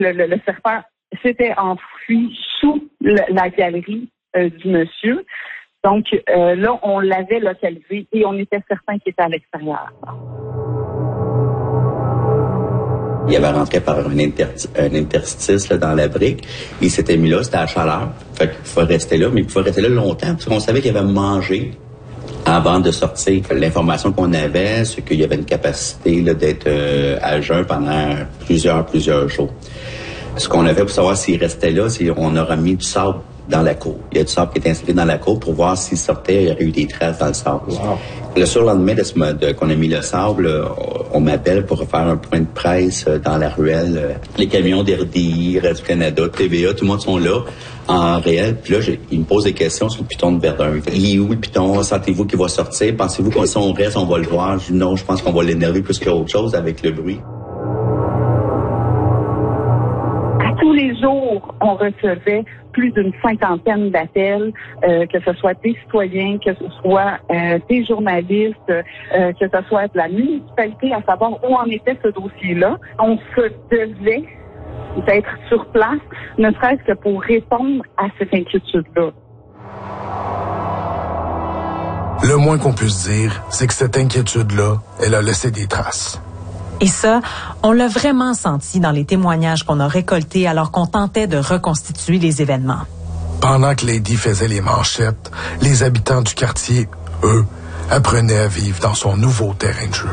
le serpent s'était enfoui sous la galerie du monsieur. Donc là, on l'avait localisé et on était certain qu'il était à l'extérieur. Il avait rentré par un interstice là, dans la brique. Il s'était mis là, c'était à la chaleur. Fait qu'il pouvait rester là, mais il pouvait rester là longtemps parce qu'on savait qu'il avait mangé avant de sortir. L'information qu'on avait, c'est qu'il y avait une capacité là, d'être à jeun pendant plusieurs jours. Ce qu'on a fait pour savoir s'il restait là, c'est qu'on aura mis du sable dans la cour. Il y a du sable qui est installé dans la cour pour voir s'il sortait, il y aurait eu des traces dans le sable. Wow. Le surlendemain qu'on a mis le sable, on m'appelle pour faire un point de presse dans la ruelle. Les camions d'RDI, Radio-Canada, TVA, tout le monde sont là en réel. Puis là, il me pose des questions sur le piton de Verdun. Il est où le piton? Sentez-vous qu'il va sortir? Pensez-vous que si on reste, on va le voir? Je dis non, je pense qu'on va l'énerver plus qu'autre chose avec le bruit. Tous les jours, on recevait plus d'une 50aine d'appels, que ce soit des citoyens, que ce soit des journalistes, que ce soit de la municipalité, à savoir où en était ce dossier-là. On se devait d'être sur place, ne serait-ce que pour répondre à cette inquiétude-là. Le moins qu'on puisse dire, c'est que cette inquiétude-là, elle a laissé des traces. Et ça, on l'a vraiment senti dans les témoignages qu'on a récoltés alors qu'on tentait de reconstituer les événements. Pendant que Lady faisait les manchettes, les habitants du quartier, eux, apprenaient à vivre dans son nouveau terrain de jeu.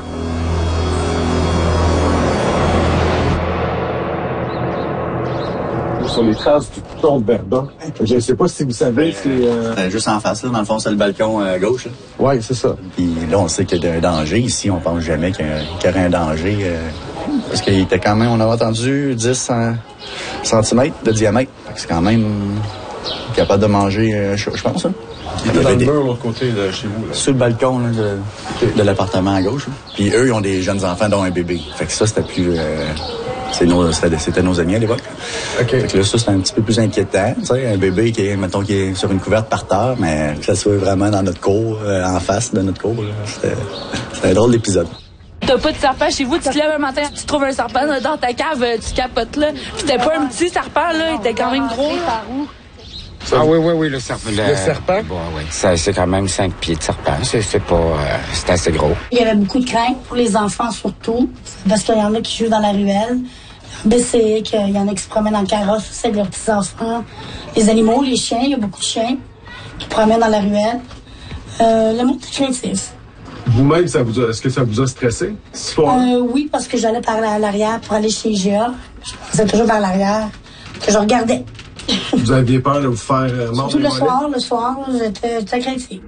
Sur les traces du piton de Verdun. Je ne sais pas si vous savez, c'est... Juste en face, là, dans le fond, c'est le balcon à gauche. Oui, c'est ça. Puis là, on sait qu'il y a un danger. Ici, on pense jamais qu'il y aurait un danger. Parce qu'il était quand même, on avait entendu 10 cm de diamètre. C'est quand même capable de manger, je pense. Hein. Il était dans le mur, l'autre côté de chez vous. Là. Sur le balcon là, de l'appartement à gauche. Là. Puis eux, ils ont des jeunes enfants, dont un bébé. Fait que ça, c'était plus... C'était nos amis à l'époque. Okay. Fait que là, ça, c'est un petit peu plus inquiétant. Tu sais, un bébé qui est sur une couverte par terre, mais que ça soit vraiment dans notre cour, en face de notre cour. C'était un drôle d'épisode. T'as pas de serpent chez vous, tu te lèves un matin, tu trouves un serpent dans ta cave, tu capotes là. Puis c'était pas un petit serpent, là, il était quand même gros. Ah oui, le serpent. Le serpent? Bon, oui. C'est quand même 5 pieds de serpent. C'est assez gros. Il y avait beaucoup de crainte pour les enfants surtout, parce qu'il y en a qui jouent dans la ruelle. Bécique, il y en a qui se promènent en carrosse aussi avec leurs petits-enfants. Les animaux, les chiens, il y a beaucoup de chiens qui promènent dans la ruelle. Le monde est craintif. Vous-même, est-ce que ça vous a stressé? Oui, parce que j'allais par l'arrière pour aller chez IGA. Je passais toujours par l'arrière, que je regardais. Vous aviez peur de vous faire mordre? Surtout le soir, j'étais craintive.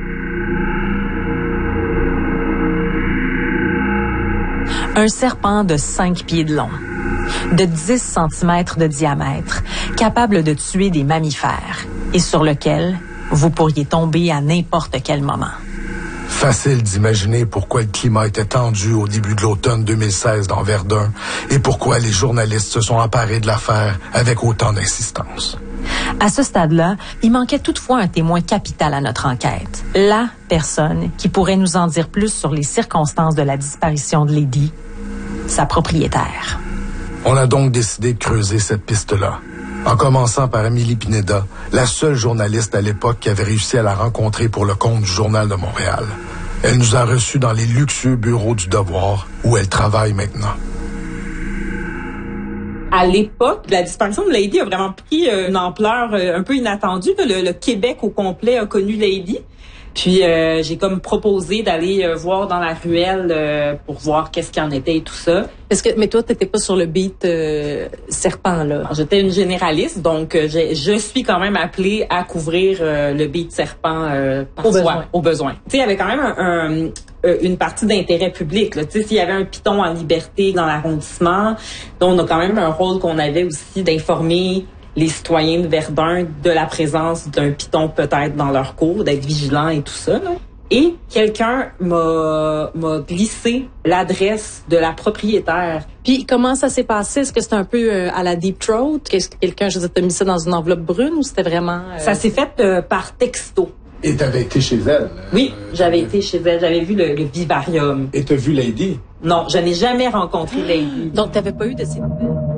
Un serpent de 5 pieds de long, de 10 cm de diamètre, capable de tuer des mammifères et sur lequel vous pourriez tomber à n'importe quel moment. Facile d'imaginer pourquoi le climat était tendu au début de l'automne 2016 dans Verdun et pourquoi les journalistes se sont emparés de l'affaire avec autant d'insistance. À ce stade-là, il manquait toutefois un témoin capital à notre enquête. La personne qui pourrait nous en dire plus sur les circonstances de la disparition de Lady, sa propriétaire. On a donc décidé de creuser cette piste-là, en commençant par Amélie Pineda, la seule journaliste à l'époque qui avait réussi à la rencontrer pour le compte du Journal de Montréal. Elle nous a reçus dans les luxueux bureaux du Devoir, où elle travaille maintenant. À l'époque, la disparition de Lady a vraiment pris une ampleur un peu inattendue. Le Québec au complet a connu Lady. Puis j'ai comme proposé d'aller voir dans la ruelle pour voir qu'est-ce qu'il en était et tout ça. Mais toi, t'étais pas sur le beat serpent, là. Alors, j'étais une généraliste, donc je suis quand même appelée à couvrir le beat serpent au besoin. Tu sais, il y avait quand même une partie d'intérêt public. Tu sais, s'il y avait un piton en liberté dans l'arrondissement, donc on a quand même un rôle qu'on avait aussi d'informer les citoyens de Verdun de la présence d'un piton peut-être dans leur cour, d'être vigilants et tout ça. Là. Et quelqu'un m'a glissé l'adresse de la propriétaire. Puis comment ça s'est passé? Est-ce que c'était un peu à la Deep Throat? Qu'est-ce que quelqu'un, t'a mis ça dans une enveloppe brune ou c'était vraiment... Ça s'est fait par texto. Et t'avais été chez elle? Oui, j'avais été chez elle. J'avais vu le vivarium. Et t'as vu Lady? Non, je n'ai jamais rencontré Lady. Donc t'avais pas eu de ces nouvelles?